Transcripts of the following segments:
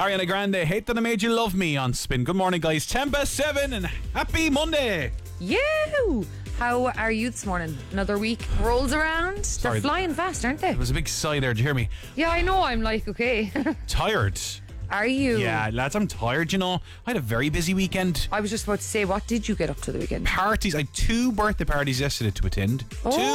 Ariana Grande, Hate That I Made You Love Me on Spin. Good morning, guys. 10:07 and happy Monday. You! How are you this morning? Another week rolls around. Sorry. They're flying fast, aren't they? There was a big sigh there. Did you hear me? Yeah, I know. I'm like, okay. Tired. Are you? Yeah, lads, I'm tired, you know. I had a very busy weekend. I was just about to say, what did you get up to the weekend? Parties. I had 2 birthday parties yesterday to attend.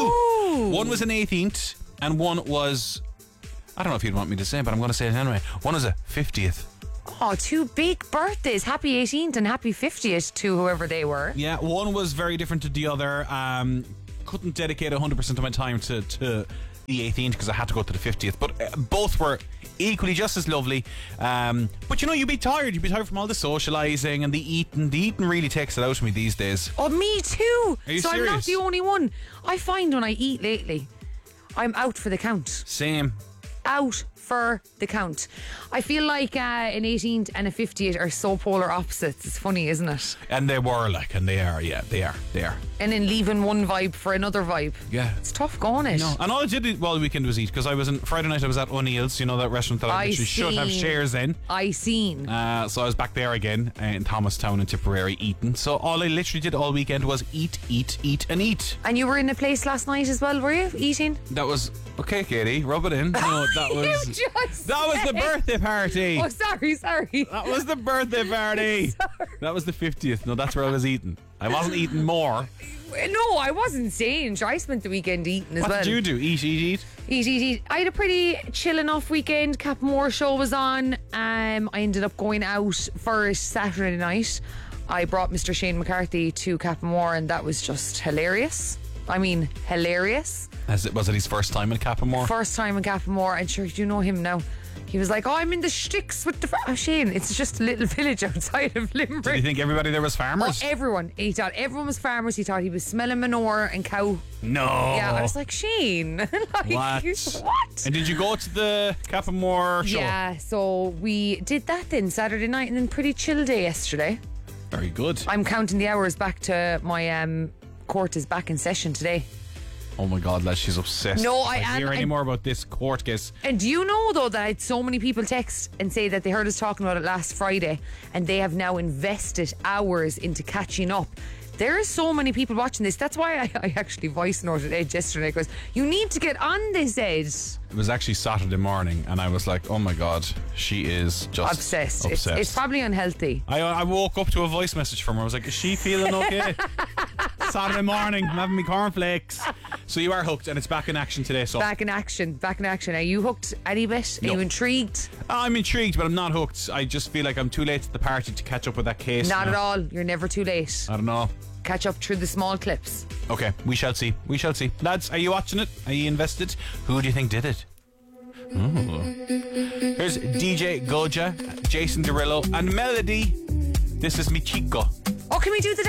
Oh. 2. One was an 18th and one was... I don't know if you'd want me to say, but I'm going to say it anyway. One was a 50th. Oh, 2 big birthdays. Happy 18th and happy 50th to whoever they were. Yeah, one was very different to the other. Couldn't dedicate 100% of my time to the 18th because I had to go to the 50th. But both were equally just as lovely. But you know, you'd be tired. You'd be tired from all the socialising and the eating. The eating really takes it out of me these days. Oh, me too. Are you so serious? I'm not the only one. I find when I eat lately, I'm out for the count. Same. Out for the count. I feel like an 18th and a 50th are so polar opposites. It's funny, isn't it? And they were like, and they are, yeah, they are. And then leaving one vibe for another vibe. Yeah. It's tough going it. No, and all I did all the weekend was eat because I was Friday night I was at O'Neill's, you know, that restaurant that I literally should have shares in. I seen. So I was back there again in Thomastown in Tipperary eating. So all I literally did all weekend was eat, and eat. And you were in a place last night as well, were you? Eating? That was okay, Katie. Rub it in. No, that was that was the birthday party. Oh, sorry. That was the birthday party. That was the 50th. No, that's where I was eating. I wasn't eating more. No, I wasn't saying. I spent the weekend eating as well. What did you do? Eat. Eat. I had a pretty chill enough weekend. Cap Moore show was on. I ended up going out for Saturday night. I brought Mr. Shane McCarthy to Cap Moore, and that was just hilarious. I mean, hilarious. Was it his first time in Capamore? First time in Capamore, and sure, you know him now. He was like, I'm in the shticks with the... Shane, it's just a little village outside of Limerick. Did you think everybody there was farmers? Oh, everyone. He thought everyone was farmers. He thought he was smelling manure and cow. No. Yeah, I was like, Shane. like, what? And did you go to the Capamore show? Yeah, so we did that then Saturday night, and then pretty chill day yesterday. Very good. I'm counting the hours back to my court is back in session today. Oh my God, lads, she's obsessed. No, I can't hear any more about this court case. And do you know, though, that I had so many people text and say that they heard us talking about it last Friday and they have now invested hours into catching up. There are so many people watching this. That's why I actually voice noted Ed yesterday because you need to get on this, Ed. It was actually Saturday morning and I was like, oh my God, she is just obsessed. It's probably unhealthy. I woke up to a voice message from her. I was like, is she feeling okay? Saturday morning, I'm having my cornflakes. So you are hooked and it's back in action today. So Back in action. Are you hooked any bit? Are you intrigued? I'm intrigued, but I'm not hooked. I just feel like I'm too late at the party to catch up with that case. Not at all. You're never too late. I don't know. Catch up through the small clips. Okay, we shall see. Lads, are you watching it? Are you invested? Who do you think did it? Ooh. Here's DJ Goja, Jason Derulo, and Melody. This is Mi Chico. Oh, can we do the